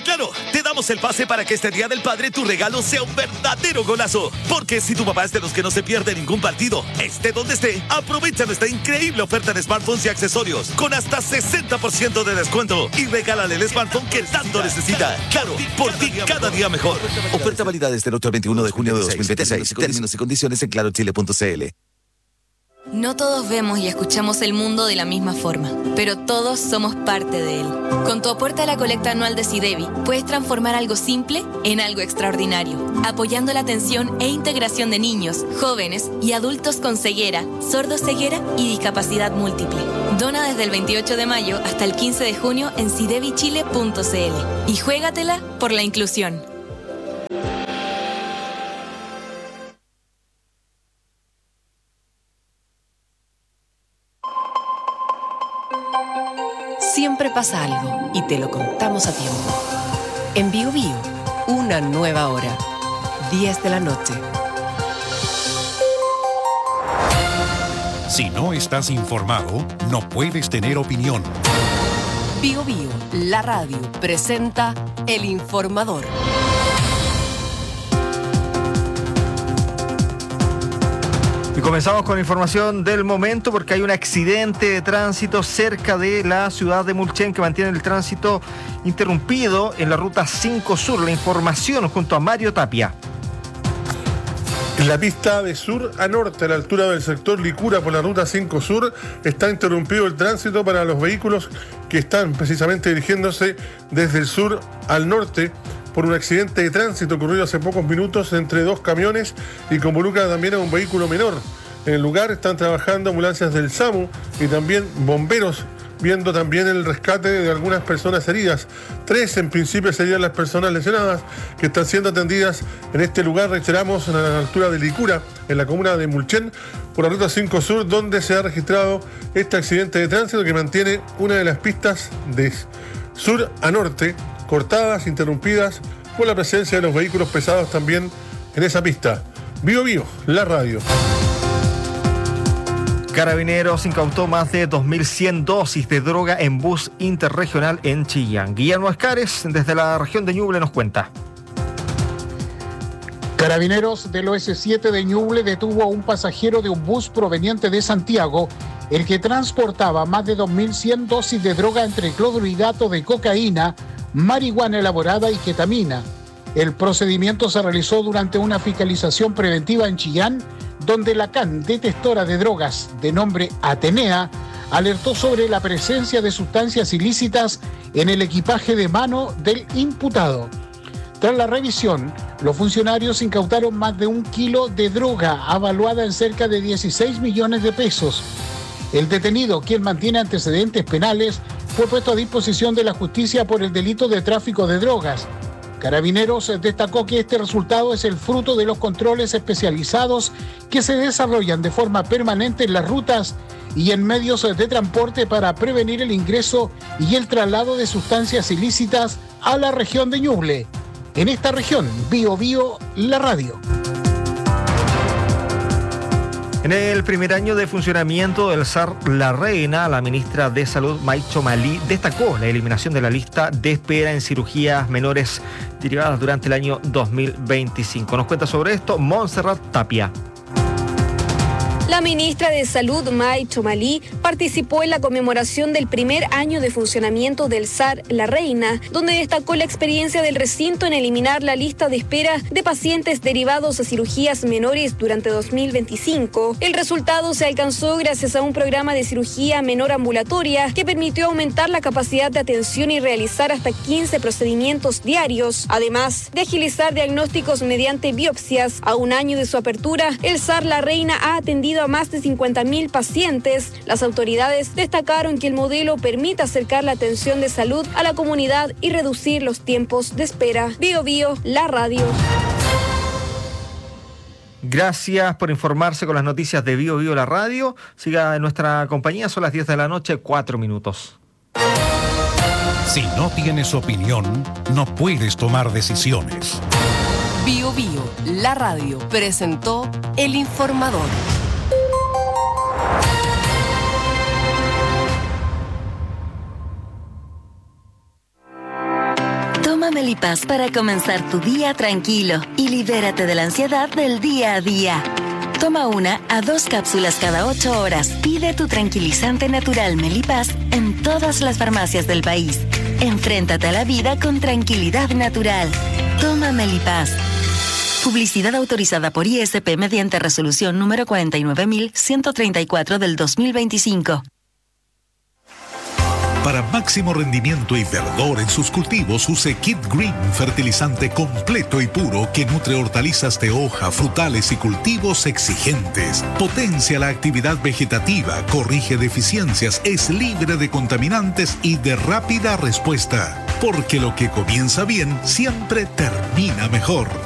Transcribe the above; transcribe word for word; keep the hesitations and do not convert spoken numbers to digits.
Claro, te damos el pase para que este Día del Padre tu regalo sea un verdadero golazo. Porque si tu papá es de los que no se pierde ningún partido, esté donde esté, aprovecha nuestra increíble oferta de smartphones y accesorios con hasta sesenta por ciento de descuento y regálale el smartphone que tanto necesita. Claro, por ti cada día mejor. Oferta válida desde el ocho al veintiuno de junio de dos mil veintiséis. Términos y condiciones en claro chile punto c l. No todos vemos y escuchamos el mundo de la misma forma, pero todos somos parte de él. Con tu aporte a la colecta anual de SIDEBI, puedes transformar algo simple en algo extraordinario, apoyando la atención e integración de niños, jóvenes y adultos con ceguera, sordoceguera y discapacidad múltiple. Dona desde el veintiocho de mayo hasta el quince de junio en sidebi chile punto c l y juégatela por la inclusión. Siempre pasa algo y te lo contamos a tiempo. En Bio Bio, una nueva hora. diez de la noche. Si no estás informado, no puedes tener opinión. Bio Bio, la radio, presenta El Informador. Y comenzamos con información del momento porque hay un accidente de tránsito cerca de la ciudad de Mulchen que mantiene el tránsito interrumpido en la ruta cinco Sur. La información junto a Mario Tapia. En la pista de sur a norte, a la altura del sector Licura por la ruta cinco Sur, está interrumpido el tránsito para los vehículos que están precisamente dirigiéndose desde el sur al norte por un accidente de tránsito ocurrido hace pocos minutos entre dos camiones y que involucra también a un vehículo menor. En el lugar están trabajando ambulancias del SAMU y también bomberos, viendo también el rescate de algunas personas heridas. Tres en principio serían las personas lesionadas que están siendo atendidas en este lugar, reiteramos, a la altura de Licura, en la comuna de Mulchen, por la ruta cinco Sur, donde se ha registrado este accidente de tránsito que mantiene una de las pistas de sur a norte, cortadas, interrumpidas por la presencia de los vehículos pesados también en esa pista. Bio Bio, la radio. Carabineros incautó más de dos mil cien dosis de droga en bus interregional en Chillán. Guillermo Escares, desde la región de Ñuble, nos cuenta. Carabineros del O S siete de Ñuble detuvo a un pasajero de un bus proveniente de Santiago, el que transportaba más de dos mil cien dosis de droga entre clorhidrato de cocaína, marihuana elaborada y ketamina. El procedimiento se realizó durante una fiscalización preventiva en Chillán, donde la C A N detectora de drogas de nombre Atenea alertó sobre la presencia de sustancias ilícitas en el equipaje de mano del imputado. Tras la revisión, los funcionarios incautaron más de un kilo de droga avaluada en cerca de dieciséis millones de pesos. El detenido, quien mantiene antecedentes penales, fue puesto a disposición de la justicia por el delito de tráfico de drogas. Carabineros destacó que este resultado es el fruto de los controles especializados que se desarrollan de forma permanente en las rutas y en medios de transporte para prevenir el ingreso y el traslado de sustancias ilícitas a la región de Ñuble. En esta región, Bio Bio, la radio. En el primer año de funcionamiento del S A R La Reina, la ministra de Salud, May Chomalí, destacó la eliminación de la lista de espera en cirugías menores derivadas durante el año dos mil veinticinco. Nos cuenta sobre esto Montserrat Tapia. La ministra de Salud, May Chomalí, participó en la conmemoración del primer año de funcionamiento del S A R La Reina, donde destacó la experiencia del recinto en eliminar la lista de espera de pacientes derivados a cirugías menores durante dos mil veinticinco. El resultado se alcanzó gracias a un programa de cirugía menor ambulatoria que permitió aumentar la capacidad de atención y realizar hasta quince procedimientos diarios, además de agilizar diagnósticos mediante biopsias. A un año de su apertura, el S A R La Reina ha atendido a más de cincuenta mil pacientes. Las autoridades destacaron que el modelo permite acercar la atención de salud a la comunidad y reducir los tiempos de espera. Bio Bio, la radio. Gracias por informarse con las noticias de Bio Bio, la radio. Siga en nuestra compañía, son las diez de la noche, cuatro minutos. Si no tienes opinión, no puedes tomar decisiones. Bio Bio, la radio, presentó El Informador. Tómame Melipaz para comenzar tu día tranquilo y libérate de la ansiedad del día a día. Toma una a dos cápsulas cada ocho horas. Pide tu tranquilizante natural Melipaz en todas las farmacias del país. Enfréntate a la vida con tranquilidad natural. Toma Melipaz. Publicidad autorizada por I S P mediante resolución número cuarenta y nueve mil ciento treinta y cuatro del dos mil veinticinco. Para máximo rendimiento y verdor en sus cultivos, use Kid Green, fertilizante completo y puro que nutre hortalizas de hoja, frutales y cultivos exigentes. Potencia la actividad vegetativa, corrige deficiencias, es libre de contaminantes y de rápida respuesta. Porque lo que comienza bien siempre termina mejor.